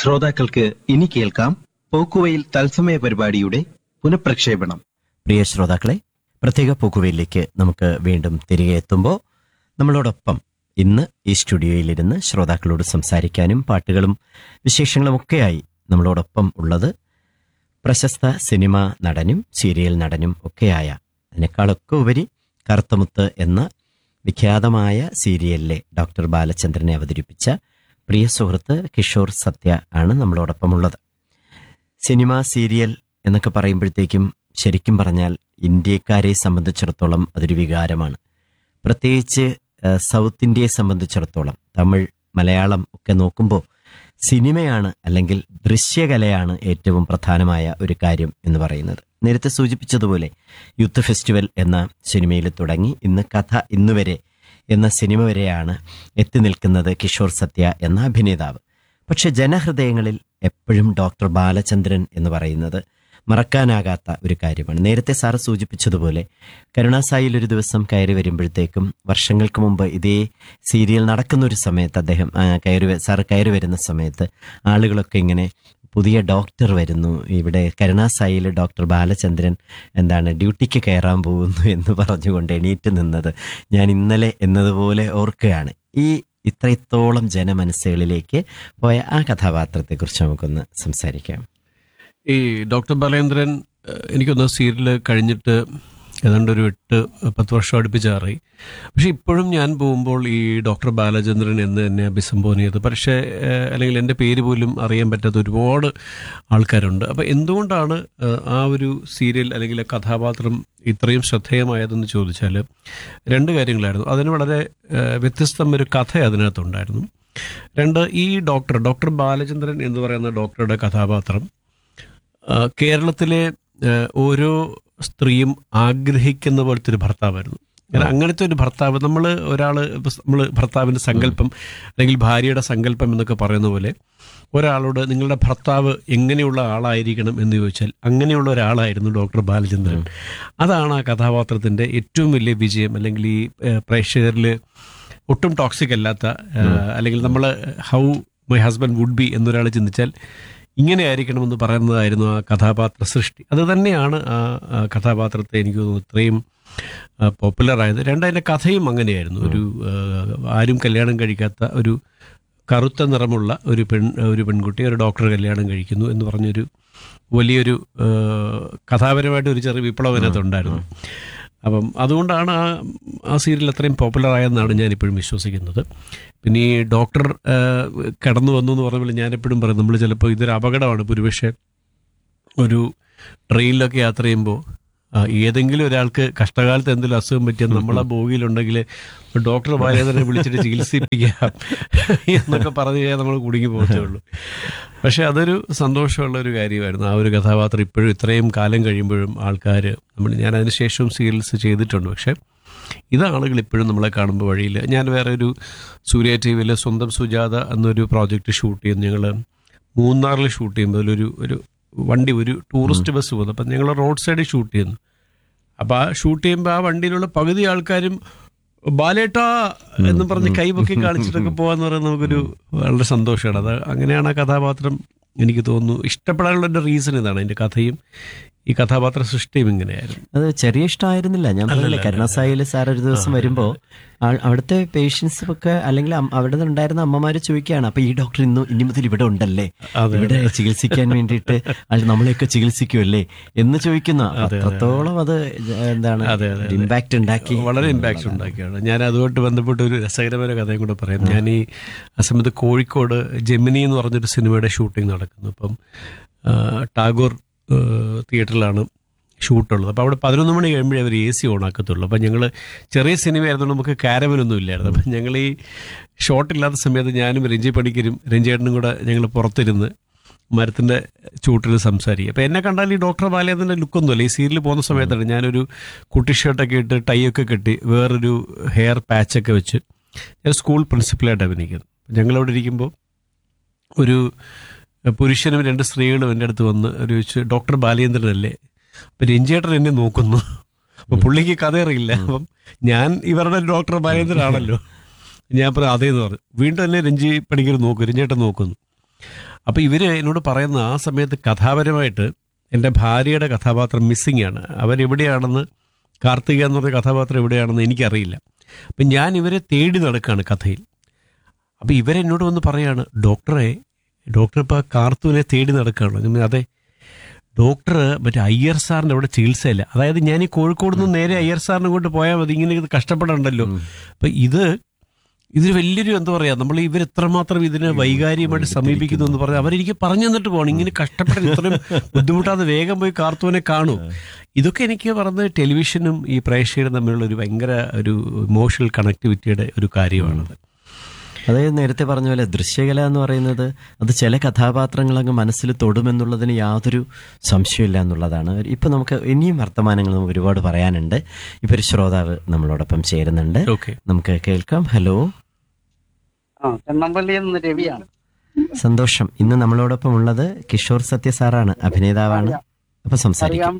ശ്രോതാക്കൾക്ക് ഇനി കേൾക്കാം പോക്കുവെയിൽ തത്സമയ പരിപാടിയുടെ പുനഃപ്രക്ഷേപണം. പ്രിയ ശ്രോതാക്കളെ, പ്രത്യേക പോക്കുവെയിലേക്ക് നമുക്ക് വീണ്ടും തിരികെ എത്തുമ്പോൾ നമ്മളോടൊപ്പം ഇന്ന് ഈ സ്റ്റുഡിയോയിലിരുന്ന് ശ്രോതാക്കളോട് സംസാരിക്കാനും പാട്ടുകളും വിശേഷങ്ങളും ഒക്കെയായി നമ്മളോടൊപ്പം ഉള്ളത് പ്രശസ്ത സിനിമാ നടനും സീരിയൽ നടനും ഒക്കെയായ, അതിനേക്കാളൊക്കെ ഉപരി കറുത്തമുത്ത് എന്ന വിഖ്യാതമായ സീരിയലിലെ ഡോക്ടർ ബാലചന്ദ്രനെ അവതരിപ്പിച്ച പ്രിയ സുഹൃത്ത് കിഷോർ സത്യ ആണ് നമ്മളോടൊപ്പമുള്ളത്. സിനിമ, സീരിയൽ എന്നൊക്കെ പറയുമ്പോഴത്തേക്കും ശരിക്കും പറഞ്ഞാൽ ഇന്ത്യക്കാരെ സംബന്ധിച്ചിടത്തോളം അതൊരു വികാരമാണ്. പ്രത്യേകിച്ച് സൗത്ത് ഇന്ത്യയെ സംബന്ധിച്ചിടത്തോളം തമിഴ്, മലയാളം ഒക്കെ നോക്കുമ്പോൾ സിനിമയാണ് അല്ലെങ്കിൽ ദൃശ്യകലയാണ് ഏറ്റവും പ്രധാനമായ ഒരു കാര്യം എന്ന് പറയുന്നത്. നേരത്തെ സൂചിപ്പിച്ചതുപോലെ യൂത്ത് ഫെസ്റ്റിവൽ എന്ന സിനിമയിൽ തുടങ്ങി ഇന്ന് കഥ ഇന്നുവരെ എന്ന സിനിമ വരെയാണ് എത്തി നിൽക്കുന്നത് കിഷോർ സത്യ എന്ന അഭിനേതാവ്. പക്ഷെ ജനഹൃദയങ്ങളിൽ എപ്പോഴും ഡോക്ടർ ബാലചന്ദ്രൻ എന്ന് പറയുന്നത് മറക്കാനാകാത്ത ഒരു കാര്യമാണ്. നേരത്തെ സാറ് സൂചിപ്പിച്ചതുപോലെ കരുണാസായിൽ ഒരു ദിവസം കയറി വരുമ്പോഴത്തേക്കും വർഷങ്ങൾക്ക് മുമ്പ് ഇതേ സീരിയൽ നടക്കുന്ന ഒരു സമയത്ത് അദ്ദേഹം സാറ് കയറി വരുന്ന സമയത്ത് ആളുകളൊക്കെ ഇങ്ങനെ പുതിയ ഡോക്ടർ വരുന്നു, ഇവിടെ കരുണാസായിൽ ഡോക്ടർ ബാലചന്ദ്രൻ ഡ്യൂട്ടിക്ക് കയറാൻ പോകുന്നു എന്ന് പറഞ്ഞുകൊണ്ട് എണീറ്റ് നിന്നത് ഞാൻ ഇന്നലെ എന്നതുപോലെ ഓർക്കുകയാണ്. ഈ ഇത്രത്തോളം ജനമനസ്സുകളിലേക്ക് പോയ ആ കഥാപാത്രത്തെക്കുറിച്ച് നമുക്കൊന്ന് സംസാരിക്കാം. ഈ ഡോക്ടർ ബാലേന്ദ്രൻ എനിക്കൊന്ന് സീരിയൽ കഴിഞ്ഞിട്ട് ഏതാണ്ട് ഒരു 8-10 വർഷം അടുപ്പിച്ചാറായി. പക്ഷെ ഇപ്പോഴും ഞാൻ പോകുമ്പോൾ ഈ ഡോക്ടർ ബാലചന്ദ്രൻ എന്ന് എന്നെ അഭിസംബോധന ചെയ്ത് അല്ലെങ്കിൽ എൻ്റെ പേര് പോലും അറിയാൻ പറ്റാത്ത ഒരുപാട് ആൾക്കാരുണ്ട്. അപ്പം എന്തുകൊണ്ടാണ് ആ ഒരു സീരിയൽ അല്ലെങ്കിൽ ആ കഥാപാത്രം ഇത്രയും ശ്രദ്ധേയമായതെന്ന് ചോദിച്ചാൽ 2 കാര്യങ്ങളായിരുന്നു. അതിന് വളരെ വ്യത്യസ്തം ഒരു കഥ അതിനകത്തുണ്ടായിരുന്നു. 2, ഈ ഡോക്ടർ ബാലചന്ദ്രൻ എന്ന് പറയുന്ന ഡോക്ടറുടെ കഥാപാത്രം കേരളത്തിലെ ഓരോ സ്ത്രീയും ആഗ്രഹിക്കുന്ന പോലത്തെ ഒരു ഭർത്താവായിരുന്നു. അങ്ങനത്തെ ഒരു ഭർത്താവ്, നമ്മൾ ഭർത്താവിൻ്റെ സങ്കല്പം അല്ലെങ്കിൽ ഭാര്യയുടെ സങ്കല്പം എന്നൊക്കെ പറയുന്ന പോലെ ഒരാളോട് നിങ്ങളുടെ ഭർത്താവ് എങ്ങനെയുള്ള ആളായിരിക്കണം എന്ന് ചോദിച്ചാൽ അങ്ങനെയുള്ള ഒരാളായിരുന്നു ഡോക്ടർ ബാലചന്ദ്രൻ. അതാണ് ആ കഥാപാത്രത്തിൻ്റെ ഏറ്റവും വലിയ വിജയം. അല്ലെങ്കിൽ ഈ പ്രേക്ഷകരിൽ ഒട്ടും ടോക്സിക് അല്ലാത്ത, അല്ലെങ്കിൽ നമ്മൾ how my husband would be എന്നൊരാൾ ചിന്തിച്ചാൽ ഇങ്ങനെ ആയിരിക്കണമെന്ന് പറയുന്നതായിരുന്നു ആ കഥാപാത്ര സൃഷ്ടി. അത് തന്നെയാണ് ആ കഥാപാത്രത്തെ എനിക്ക് തോന്നുന്നു ഇത്രയും പോപ്പുലറായത്. 2, അതിൻ്റെ കഥയും അങ്ങനെയായിരുന്നു. ഒരു ആരും കല്യാണം കഴിക്കാത്ത ഒരു കറുത്ത നിറമുള്ള ഒരു പെൺകുട്ടി ഒരു ഡോക്ടർ കല്യാണം കഴിക്കുന്നു എന്ന് പറഞ്ഞൊരു വലിയൊരു കഥാപരമായിട്ട് ഒരു ചെറിയ വിപ്ലവം അതിനകത്തുണ്ടായിരുന്നു. അപ്പം അതുകൊണ്ടാണ് ആ സീരിയൽ അത്രയും പോപ്പുലറായെന്നാണ് ഞാനിപ്പോഴും വിശ്വസിക്കുന്നത്. പിന്നെ ഈ ഡോക്ടർ കടന്നു വന്നു എന്ന് പറഞ്ഞപ്പോൾ ഞാനെപ്പോഴും പറയും, നമ്മൾ ചിലപ്പോൾ ഇതൊരു അപകടമാണ്. ഒരുപക്ഷെ ഒരു ട്രെയിനിലൊക്കെ യാത്ര ചെയ്യുമ്പോൾ ഏതെങ്കിലും ഒരാൾക്ക് കഷ്ടകാലത്ത് എന്തെങ്കിലും അസുഖം പറ്റിയാൽ നമ്മളെ ബോഗിയിലുണ്ടെങ്കിൽ ഡോക്ടർ ബാലേന്ദ്രനെ വിളിച്ചിട്ട് ചികിത്സിപ്പിക്കാം എന്നൊക്കെ പറഞ്ഞു കഴിഞ്ഞാൽ നമ്മൾ കുടുങ്ങി പോകത്തേ ഉള്ളൂ. പക്ഷെ അതൊരു സന്തോഷമുള്ള ഒരു കാര്യമായിരുന്നു. ആ ഒരു കഥാപാത്രം ഇപ്പോഴും ഇത്രയും കാലം കഴിയുമ്പോഴും ആൾക്കാർ ഞാൻ അതിന് ശേഷവും സീരിയൽസ് ചെയ്തിട്ടുണ്ട്. പക്ഷേ ഇത് ആളുകൾ ഇപ്പോഴും നമ്മളെ കാണുമ്പോൾ വഴിയിൽ. ഞാൻ വേറെ ഒരു സൂര്യ ടി വിയിൽ സ്വന്തം സുജാത എന്നൊരു പ്രോജക്റ്റ് ഷൂട്ട് ചെയ്യുന്നു. ഞങ്ങൾ മൂന്നാറിൽ ഷൂട്ട് ചെയ്യുമ്പോൾ ഒരു വണ്ടി, ഒരു ടൂറിസ്റ്റ് ബസ് പോകുന്നു. അപ്പം ഞങ്ങൾ റോഡ് സൈഡിൽ ഷൂട്ട് ചെയ്യുന്നു. അപ്പോൾ ആ ഷൂട്ട് ചെയ്യുമ്പോൾ ആ വണ്ടിയിലുള്ള പകുതി ആൾക്കാരും ബാലേട്ടാ എന്നും പറഞ്ഞ് കൈപൊക്കി കാണിച്ചിട്ടൊക്കെ പോകാന്ന് പറയുന്നത് നമുക്കൊരു വളരെ സന്തോഷമാണ്. അത് അങ്ങനെയാണ് ആ കഥാപാത്രം എനിക്ക് തോന്നുന്നു ഇഷ്ടപ്പെടാനുള്ള ഒരു റീസൺ ഇതാണ്. അതിൻ്റെ കഥയും ഈ കഥാപാത്ര സൃഷ്ടിയും ഇങ്ങനെയായിരുന്നു. അത് ചെറിയ ഇഷ്ടമായിരുന്നില്ല. ഞാൻ പറഞ്ഞില്ലേ, കരുണാസായിൽ സാർ ഒരു ദിവസം വരുമ്പോൾ അവിടുത്തെ പേഷ്യൻസ് ഒക്കെ അല്ലെങ്കിൽ അവിടെ ഉണ്ടായിരുന്ന അമ്മമാര് ചോദിക്കുകയാണ്, അപ്പൊ ഈ ഡോക്ടർ ഇനി മുതൽ ഇവിടെ ഉണ്ടല്ലേ, ഇവിടെ ചികിത്സിക്കാൻ വേണ്ടിയിട്ട് നമ്മളെയൊക്കെ ചികിത്സിക്കുമല്ലേ എന്ന് ചോദിക്കുന്ന അത്രത്തോളം അത് ഇമ്പാക്ട് ഉണ്ടാക്കി, വളരെ ഇമ്പാക്ട് ഉണ്ടാക്കിയാണ്. ഞാൻ അതുകൊണ്ട് ബന്ധപ്പെട്ട് ഒരു രസകരമായ കഥയും കൂടെ പറയാം. ഞാൻ ഈ ആ സമയത്ത് കോഴിക്കോട് ജെമിനി എന്ന് പറഞ്ഞൊരു സിനിമയുടെ ഷൂട്ടിംഗ് നടക്കുന്നു. അപ്പം ടാഗോർ തിയേറ്ററിലാണ് ഷൂട്ടുള്ളത്. അപ്പോൾ അവിടെ 11 മണി കഴിയുമ്പോഴേ അവർ AC ഓണാക്കത്തുള്ളൂ. അപ്പം ഞങ്ങൾ ചെറിയ സിനിമയായിരുന്നുകൊണ്ട് നമുക്ക് കാരവനൊന്നും ഇല്ലായിരുന്നു. അപ്പം ഞങ്ങൾ ഈ ഷോട്ടില്ലാത്ത സമയത്ത് ഞാനും രഞ്ജി പണിക്കരും രഞ്ജേട്ടനും കൂടെ ഞങ്ങൾ പുറത്തിരുന്ന് മരത്തിൻ്റെ ചൂട്ടിൽ സംസാരിക്കും. അപ്പോൾ എന്നെ കണ്ടാൽ ഈ ഡോക്ടർ ബാലേന്ദ്രൻ്റെ ലുക്കൊന്നുമല്ല. ഈ സീരിയൽ പോകുന്ന സമയത്താണ് ഞാനൊരു കുട്ടി ഷർട്ടൊക്കെ ഇട്ട് ടൈയൊക്കെ കെട്ടി വേറൊരു ഹെയർ പാച്ചൊക്കെ വെച്ച് ഞാൻ സ്കൂൾ പ്രിൻസിപ്പലായിട്ട് അഭിനയിക്കുന്നു. ഞങ്ങളവിടെ ഇരിക്കുമ്പോൾ ഒരു പുരുഷനും 2 സ്ത്രീകളും എൻ്റെ അടുത്ത് വന്ന് ചോദിച്ചു, ഡോക്ടർ ബാലേന്ദ്രനല്ലേ? അപ്പം രഞ്ജേട്ടൻ എന്നെ നോക്കുന്നു. അപ്പം പുള്ളിക്ക് കഥ അറിയില്ല. അപ്പം ഞാൻ ഇവരുടെ ഡോക്ടർ ബാലേന്ദ്രനാണല്ലോ. ഞാൻ പറഞ്ഞു അതേന്ന് പറഞ്ഞു. വീണ്ടും എന്നെ രഞ്ജി പണിക്കർ രഞ്ജേട്ടൻ നോക്കുന്നു. അപ്പോൾ ഇവർ എന്നോട് പറയുന്ന ആ സമയത്ത് കഥാപരമായിട്ട് എൻ്റെ ഭാര്യയുടെ കഥാപാത്രം മിസ്സിംഗ് ആണ്. അവരെവിടെയാണെന്ന്, കാർത്തിക എന്ന് പറഞ്ഞ കഥാപാത്രം എവിടെയാണെന്ന് എനിക്കറിയില്ല. അപ്പം ഞാൻ ഇവരെ തേടി നടക്കുകയാണ് കഥയിൽ. അപ്പോൾ ഇവരെന്നോട് വന്ന് പറയാണ്, ഡോക്ടർ ഇപ്പോൾ കാർത്തുവിനെ തേടി നടക്കുകയാണ്. ഞാൻ പറഞ്ഞു, അതെ ഡോക്ടർ മറ്റേ അയ്യർ സാറിൻ്റെ അവിടെ ചികിത്സയില്ല. അതായത് ഞാൻ ഈ കോഴിക്കോട് നിന്ന് നേരെ അയ്യർ സാറിനെ കൊണ്ട് പോയാൽ മതി, ഇങ്ങനെ ഇത് കഷ്ടപ്പെടണ്ടല്ലോ. അപ്പം ഇതിന് വലിയൊരു എന്താ പറയുക, നമ്മൾ ഇവർ എത്രമാത്രം ഇതിനെ വൈകാരികമായിട്ട് സമീപിക്കുന്നു എന്ന് പറഞ്ഞാൽ അവരെനിക്ക് പറഞ്ഞു തന്നിട്ട് പോകണം. ഇങ്ങനെ കഷ്ടപ്പെടാൻ ഇത്രയും ബുദ്ധിമുട്ടാതെ വേഗം പോയി കാർത്തുവിനെ കാണൂ. ഇതൊക്കെ എനിക്ക് പറഞ്ഞത് ടെലിവിഷനും ഈ പ്രേക്ഷകരും തമ്മിലുള്ള ഒരു ഭയങ്കര ഒരു ഇമോഷണൽ കണക്ടിവിറ്റിയുടെ ഒരു കാര്യമാണത്. അതായത് നേരത്തെ പറഞ്ഞ പോലെ ദൃശ്യകല എന്ന് പറയുന്നത് അത് ചില കഥാപാത്രങ്ങളങ്ങ് മനസ്സിൽ തൊടുമെന്നുള്ളതിന് യാതൊരു സംശയമില്ല എന്നുള്ളതാണ്. ഇപ്പൊ നമുക്ക് ഇനിയും വർത്തമാനങ്ങൾ ഒരുപാട് പറയാനുണ്ട്. ഇപ്പൊ ഒരു ശ്രോതാവ് നമ്മളോടൊപ്പം ചേരുന്നുണ്ട്, നമുക്ക് കേൾക്കാം. ഹലോ, രവിയാണ്. സന്തോഷം. ഇന്ന് നമ്മളോടൊപ്പം ഉള്ളത് കിഷോർ സത്യ സാറാണ്, അഭിനേതാവാണ്. അപ്പൊ സംസാരിക്കാം.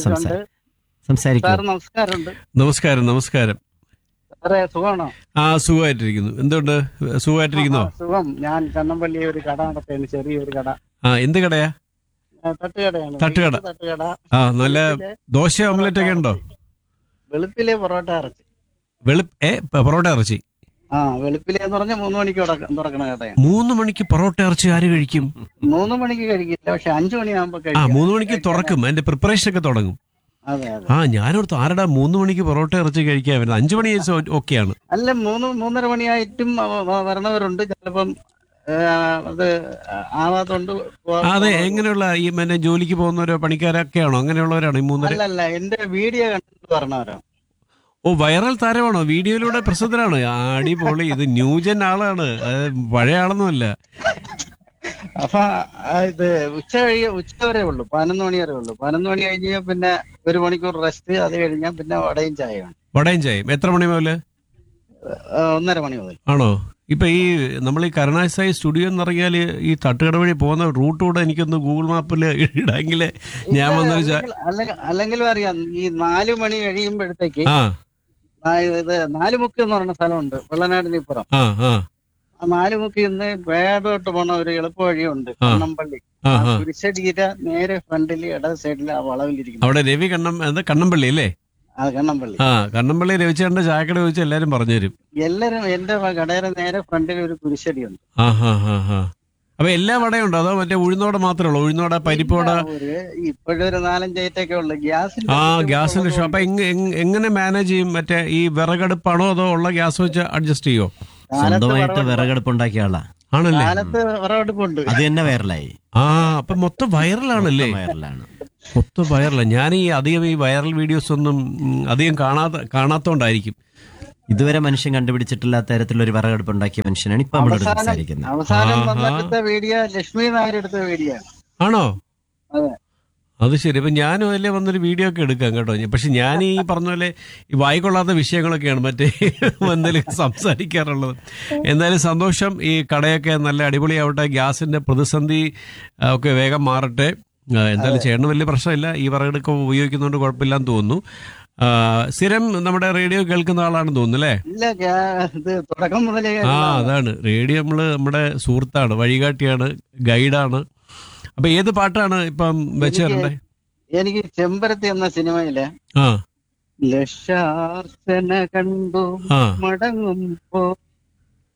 നമസ്കാരം. സുഖമാണോ? സുഖമായിട്ടിരിക്കുന്നു. എന്തുകൊണ്ട്, സുഖമായിട്ടിരിക്കുന്നോ? സുഖം. ഞാൻ കണ്ണമ്പള്ളി ഒരു കട നടത്തുന്നു, ചെറിയൊരു കട. എന്ത് കടയാ? തട്ടുകട. നല്ല ദോശ ഓംലെറ്റ് ഒക്കെ ഉണ്ടോ? വെളുപ്പിലെ പൊറോട്ട ഇറച്ചി. പൊറോട്ട ഇറച്ചി? വെളുപ്പിലെ എന്ന് പറഞ്ഞാൽ 3 മണിക്ക് തുറക്കണ കടയാണ്. 3 മണിക്ക് പൊറോട്ട ഇറച്ചി ആര് കഴിക്കും? 3 മണിക്ക് കഴിക്കില്ല, പക്ഷെ 5 മണിയാകുമ്പോ കഴിക്കും. 3 മണിക്ക് തുറക്കും, അതിന്റെ പ്രിപ്പറേഷൻ ഒക്കെ തുടങ്ങും. ഞാനോർത്ത് ആരടാ 3 മണിക്ക് പൊറോട്ട ഇറച്ചി കഴിക്കാൻ വരുന്നത്? 5 മണി ഓക്കെയാണ്. അല്ല, 3-3:30 മണിയായിട്ടും വരണവരുണ്ട്. ചിലപ്പം അത് ആവാത്തോണ്ട്. അതെ, എങ്ങനെയുള്ള ഈ ജോലിക്ക് പോകുന്നവരോ പണിക്കാരൊക്കെയാണോ? അങ്ങനെയുള്ളവരാണോ ഈ 3:30? അല്ല, എന്റെ വീഡിയോ കണ്ടിട്ട് പറഞ്ഞവരോ. വൈറൽ താരമാണോ? വീഡിയോയിലൂടെ പ്രസിദ്ധനാണോ? അടിപൊളി. ഇത് ന്യൂജൻ ആളാണ്, പഴയ ആളൊന്നുമല്ല. അപ്പൊ ഇത് ഉച്ച വരെ ഉള്ളു, 11 മണി വരെ ഉള്ളു. 11 മണി കഴിഞ്ഞാൽ പിന്നെ 1 മണിക്കൂർ റെസ്റ്റ്. അത് കഴിഞ്ഞാൽ പിന്നെ വടയും ചായയാണ്. എത്ര മണി മുതൽ? 1:30 മണി മുതൽ. ആണോ? ഇപ്പൊ ഈ നമ്മൾ ഈ കരുണാസായി സ്റ്റുഡിയോ എന്ന് പറഞ്ഞാൽ ഈ തട്ടുകട വഴി പോകുന്ന റൂട്ട് കൂടെ എനിക്കൊന്ന് ഗൂഗിൾ മാപ്പിൽ ഇടാമെങ്കിലേ ഞാൻ അല്ലെങ്കിൽ അറിയാം. ഈ 4 മണി കഴിയുമ്പോഴത്തേക്ക് ഇത് 4 മുക്ക് എന്ന് പറയുന്ന സ്ഥലമുണ്ട് വെള്ളനാടിന് ഇപ്പുറം. 4 മുക്കിൽ നിന്ന് വേടോട്ട് പോണ ഒരു എളുപ്പ വഴിയുണ്ട്, കണ്ണമ്പള്ളി. കുരിശടിയുടെ നേരെ ഫ്രണ്ടിൽ ഇടത് സൈഡിൽ ആ വളവിലിരിക്കുന്നു. അവിടെ രവി കണ്ണമ്പള്ളി അല്ലേ? കണ്ണമ്പള്ളി രവിച്ചേട്ടന്റെ ചായക്കട ചോദിച്ചാൽ എല്ലാരും പറഞ്ഞുതരും. എല്ലാരും എന്റെ കടയുടെ നേരെ ഫ്രണ്ടിൽ ഒരു കുരിശടിയുണ്ട്. അപ്പൊ എല്ലാ വടയുണ്ടോ അതോ മറ്റേ ഉഴുന്നോടെ മാത്രമേ ഉള്ളൂ? ഉഴുന്നോട, പരിപ്പോട? ഇപ്പോഴൊരു 4-5 ഐറ്റൊക്കെ ഉള്ളു. ഗ്യാസിന്റെ ഷോ. അപ്പൊ എങ്ങനെ മാനേജ് ചെയ്യും? മറ്റേ ഈ വിറകടുപ്പാണോ അതോ ഉള്ള ഗ്യാസ് വെച്ച് അഡ്ജസ്റ്റ് ചെയ്യോ? സ്വന്തമായിട്ട് വിറകടുപ്പ് ഉണ്ടാക്കിയ ആളാ ആണല്ലേ? വിറകടുപ്പുണ്ട്. അത് തന്നെ വൈറലായി. അപ്പൊ മൊത്തം വൈറലാണല്ലേ? വൈറലാണ്, മൊത്തം വൈറലാണ്. ഞാൻ അധികം ഈ വൈറൽ വീഡിയോസ് ഒന്നും അധികം കാണാത്തോണ്ടായിരിക്കും. ഇതുവരെ മനുഷ്യൻ കണ്ടുപിടിച്ചിട്ടില്ലാത്ത തരത്തിലുള്ള ഒരു വിറകടുപ്പ് ഉണ്ടാക്കിയ മനുഷ്യനാണ് ഇപ്പൊ നമ്മളോട് സംസാരിക്കുന്നത്. അവസാനം വീഡിയോ ലക്ഷ്മി നായർ എടുത്ത വീഡിയോ ആണോ? അത് ശരി. അപ്പൊ ഞാനും അതിലെ വന്നൊരു വീഡിയോ ഒക്കെ എടുക്കാം കേട്ടോ. പക്ഷെ ഞാൻ ഈ പറഞ്ഞ പോലെ ഈ വായിക്കൊള്ളാത്ത വിഷയങ്ങളൊക്കെയാണ് മറ്റേ എന്തെങ്കിലും സംസാരിക്കാറുള്ളത്. എന്തായാലും സന്തോഷം. ഈ കടയൊക്കെ നല്ല അടിപൊളിയാവട്ടെ. ഗ്യാസിന്റെ പ്രതിസന്ധി ഒക്കെ വേഗം മാറട്ടെ. എന്തായാലും ചേട്ടന് വലിയ പ്രശ്നമില്ല, ഈ വിറകടുപ്പ് ഉപയോഗിക്കുന്നതുകൊണ്ട് കുഴപ്പമില്ലാന്ന് തോന്നുന്നു. സ്ഥിരം നമ്മുടെ റേഡിയോ കേൾക്കുന്ന ആളാണെന്ന് തോന്നുന്നു അല്ലേ? അതാണ് റേഡിയോ. നമ്മുടെ സുഹൃത്താണ്, വഴികാട്ടിയാണ്, ഗൈഡാണ്. അപ്പൊ ഏത് പാട്ടാണ് ഇപ്പം വെച്ച് തരണ്ടേ? എനിക്ക് ചെമ്പരത്തി എന്ന സിനിമയിലെ ലക്ഷാർച്ചന കണ്ടു മടങ്ങുമ്പോ